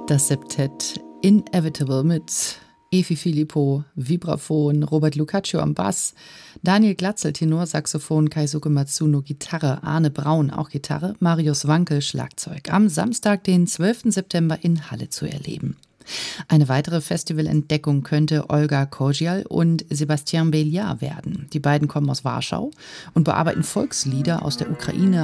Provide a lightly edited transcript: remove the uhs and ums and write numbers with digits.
Das Septett Inevitable mit Efi Filippo, Vibraphon, Robert Lucaccio am Bass, Daniel Glatzel, Tenorsaxophon, Keisuke Matsuno, Gitarre, Arne Braun, auch Gitarre, Marius Wankel, Schlagzeug. Am Samstag, den 12. September in Halle zu erleben. Eine weitere Festivalentdeckung könnte Olga Kozial und Sebastian Béliard werden. Die beiden kommen aus Warschau und bearbeiten Volkslieder aus der Ukraine,